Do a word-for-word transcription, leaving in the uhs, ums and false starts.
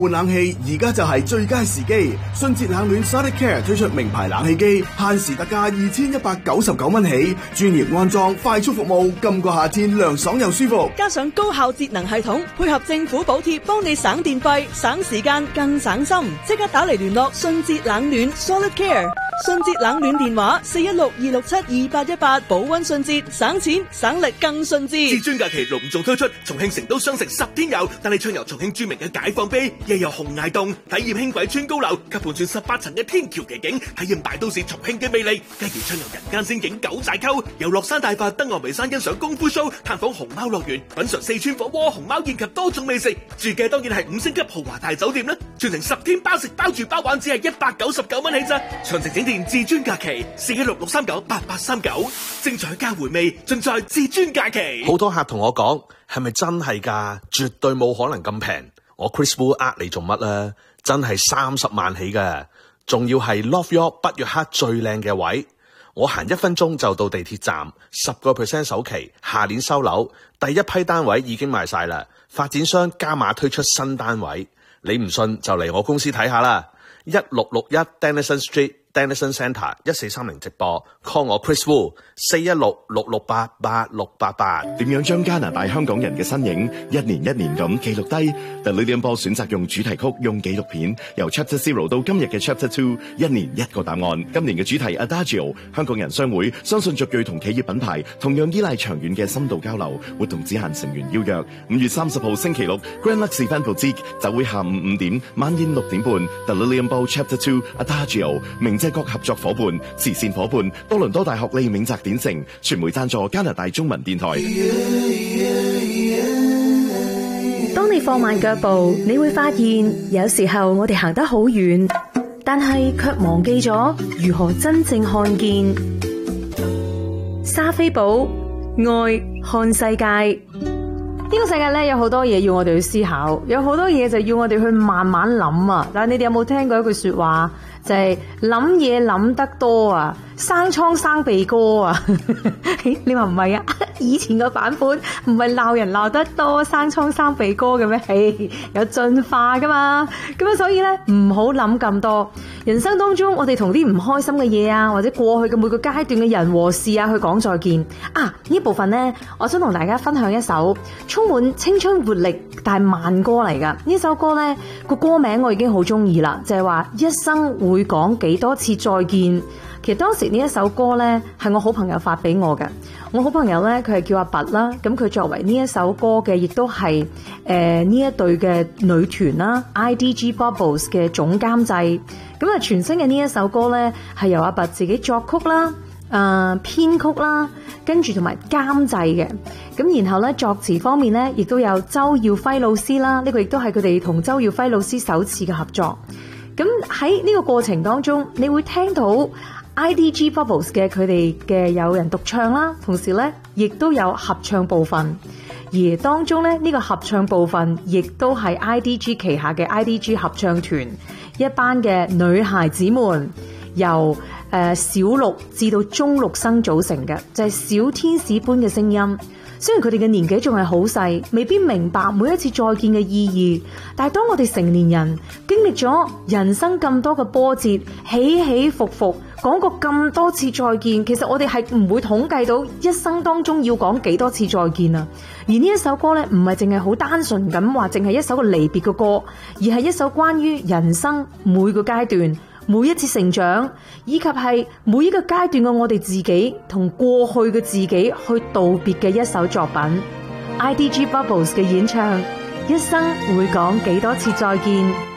換冷氣而家就係最佳時機，迅捷冷暖 Sonic Care 推出名牌冷氣機，限時特價二千一百九十九蚊起，專業安裝，快速服務，今個夏天涼爽又舒服。 加上高效節能系統，配合政府補貼，幫你省電費、省時間、更省心。即刻打嚟聯絡迅捷冷暖 Solid Care， 迅捷冷暖電話四一六二六七二八一八，保溫迅捷，省錢省力更迅捷。 至尊假期隆重推出，重慶成都雙城十天遊，帶你暢遊重慶著名嘅解放碑，又遊紅崖洞，體驗輕軌穿高樓及盤旋十八層嘅天橋奇景，體驗大都市重慶嘅魅力。繼而暢遊人間仙境九寨溝，遊樂山大佛、登岸眉山欣賞功夫 show，探訪熊貓樂園，品嘗四川火鍋、熊貓宴及多種美食。住嘅當然係五星級豪華大酒店啦，全程十天包食包住包玩，只係一百九十九蚊起咋。詳情請電至尊假期四一六六三九八八三九，精彩加回味盡在至尊假期。 好多客同我講，係咪真係㗎？絕對冇可能咁平。我 Chris Wu 呃你做乜啊？真係三十萬起㗎，仲要係 Love York 北約克最靚嘅位。我行一分鐘就到地鐵站，十個 percent 首期，下年收樓，第一批單位已經賣晒啦。發展商加碼推出新單位，你唔信就嚟我公司睇下啦。一六六一 Dennison Street。Dennison Centre 一四三零直播 call 我 Chris Wu 四一六六六八八六八八。 點樣將加拿大香港人嘅身影一年一年咁記錄低？ The Lilian Ball 選擇用主題曲，用紀錄片，由 Chapter Zero 到今日嘅 Chapter Two， 一年一個答案。今年嘅主題 Adagio， 香港人商會相信族裔同企業品牌同樣依賴長遠嘅深度交流。活動只限成員邀約。五月三十號星期六 Grand Lux Event Boutique 就會下午五點，晚宴六點半 The Lilian Ball Chapter Two Adagio， 明謝各合作伙伴、慈善伙伴、多倫多大學李銘澤典城、傳媒贊助加拿大中文電台。 當你放慢腳步，你會發現有時候我哋行得好遠，但係卻忘記咗如何真正看見。莎菲寶愛看世界，呢個世界咧有好多嘢要我哋去思考，有好多嘢就要我哋去慢慢諗啊！但係你哋有冇聽過一句說話？就係諗嘢諗得多啊，生瘡生鼻哥啊！你話唔係啊？以前個版本唔係鬧人鬧得多，生瘡生鼻哥嘅咩？有進化噶嘛？咁啊，所以咧唔好諗咁多。人生當中，我哋同啲唔開心嘅嘢啊，或者過去嘅每個階段嘅人和事啊，去講再見啊！呢部分呢，我想同大家分享一首充滿青春活力但係慢歌嚟噶。呢首歌呢，個歌名我已經好中意啦，就係話一生會講幾多次再見。其實當時呢一首歌呢，係我好朋友發俾我嘅。我好朋友呢，佢係叫阿拔啦。咁佢作為呢一首歌嘅，亦都係誒呢一隊嘅女團啦 I D G Bubbles 嘅總監製。咁啊，全新嘅呢一首歌呢，係由阿拔自己作曲啦、誒、呃、編曲啦，跟住同埋監製嘅。咁然後呢，作詞方面呢，亦都有周耀輝老師啦。呢、這個亦都係佢哋同周耀輝老師首次嘅合作。咁喺呢個過程當中，你會聽到 I D G Bubbles 嘅佢哋嘅有人獨唱啦，同時咧亦都有合唱部分，而當中咧呢、這個合唱部分亦都係 I D G 旗下嘅 I D G 合唱團一班嘅女孩子們，由誒、呃、小六至到中六生組成嘅，就係、是、小天使般嘅聲音。雖然佢哋嘅年紀仲係好細，未必明白每一次再見嘅意義，但係當我哋成年人經歷咗人生咁多嘅波折，起起伏伏，講過咁多次再見，其實我哋係唔會統計到一生當中要講幾多次再見啊！而呢一首歌呢，唔係淨係好單純咁話，淨係一首個離別嘅歌，而係一首關於人生每個階段，每一次成長，以及係每一個階段嘅我哋自己同過去嘅自己去道別嘅一首作品。I D G Bubbles 嘅演唱，一生會講幾多次再見。